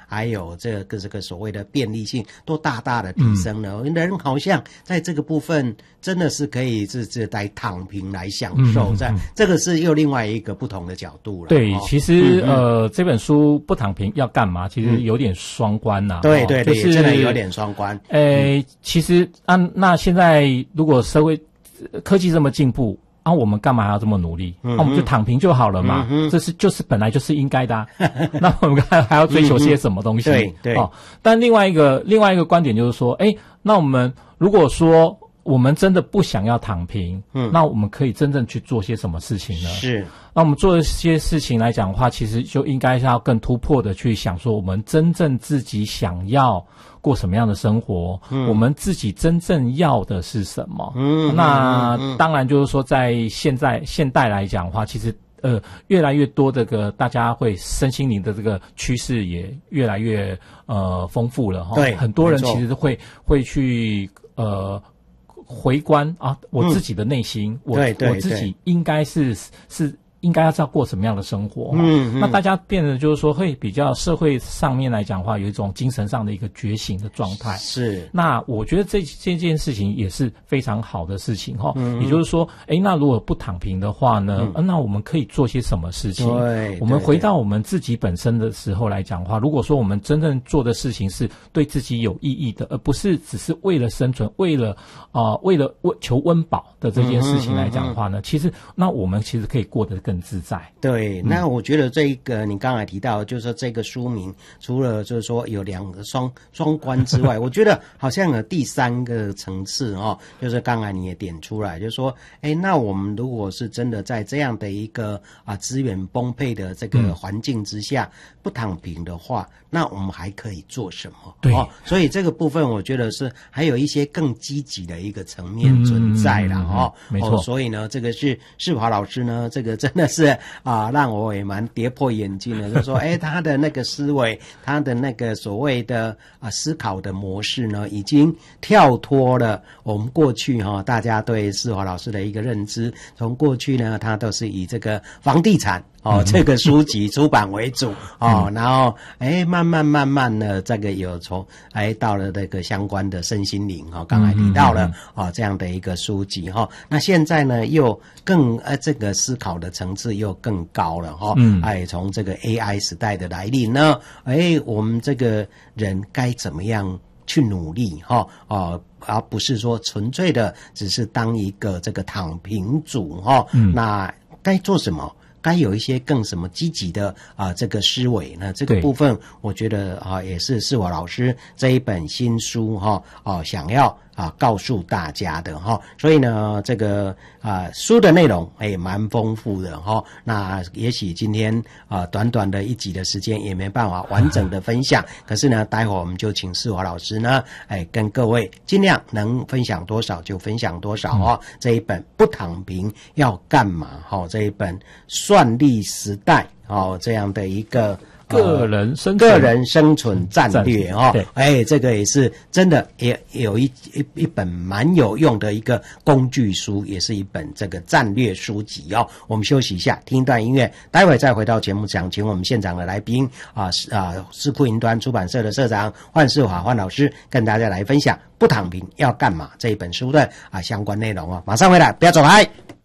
还有这个所谓的便利性都大大的提升了。人好像在这个部分真的是可以来躺平来享受，这个是又另外一个不同的角度了。 对，其实这本书不躺平要干嘛？其实有点双关呐。 对对对， 就是真的有点双关。 其实那现在如果社会科技这么进步。我们干嘛要这么努力？我们就躺平就好了嘛。就是本来就是应该的啊。那我们还要追求些什么东西？ 对。 但另外一个观点就是说，那我们如果说我们真的不想要躺平，那我们可以真正去做些什么事情呢？ 是。 那我们做一些事情来讲的话，其实就应该是要更突破的去想说，我们真正自己想要过什么样的生活，我们自己真正要的是什么。那当然就是说在现代来讲的话，其实越来越多这个大家会身心灵的这个趋势也越来越丰富了哈。 对， 很多人其实会去回观啊，我自己的内心，我自己应该是应该要知道过什么样的生活。那大家变得就是说会比较社会上面来讲的话，有一种精神上的一个觉醒的状态。 是。那我觉得这件事情也是非常好的事情哈。也就是说，那如果不躺平的话呢，那我们可以做些什么事情？对，我们回到我们自己本身的时候来讲的话，如果说我们真正做的事情是对自己有意义的，而不是只是为了生存，为了求温饱的这件事情来讲的话呢，其实那我们其实可以过得更自在。 对，那我觉得这一个你刚才提到，就是说这个书名除了就是说有两个双关之外，我觉得好像有第三个层次就是刚才你也点出来，就是说那我们如果是真的在这样的一个资源丰沛的这个环境之下不躺平的话，那我们还可以做什么？ 对， 所以这个部分我觉得是还有一些更积极的一个层面存在啦。 没错。 所以呢，这个是世华老师呢，这个真的是让我也蛮跌破眼镜的，就是说他的那个思维，他的那个所谓的思考的模式呢，已经跳脱了我们过去大家对世华老师的一个认知。从过去呢，他都是以这个房地产这个书籍出版为主然后慢慢的这个有从到了这个相关的身心灵刚才提到了这样的一个书籍那现在呢又更这个思考的层次又更高了从这个 AI 时代的来临呢我们这个人该怎么样去努力而不是说纯粹的只是当一个这个躺平族那该做什么？该有一些更什么积极的这个思维呢？这个部分我觉得也是世华老师这一本新书想要告诉大家的所以呢这个书的内容也蛮丰富的那也许今天短短的一集的时间也没办法完整的分享可是呢待会儿我们就请世华老师呢跟各位尽量能分享多少就分享多少这一本不躺平要干嘛这一本算力时代这样的一个个人生存战略这个也是真的也有一本蛮有用的一个工具书，也是一本这个战略书籍我们休息一下，听一段音乐，待会再回到节目讲，请我们现场的来宾智库云端出版社的社长范世华范老师跟大家来分享不躺平要干嘛这一本书的相关内容马上回来，不要走开。